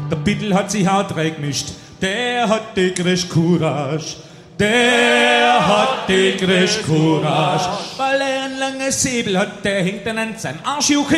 Der Bittel hat sich auch reingemischt. Der hat die größte Courage. Der hat die größte Courage. Weil er ein langes Säbel hat, der hängt dann an seinem Arschjuche.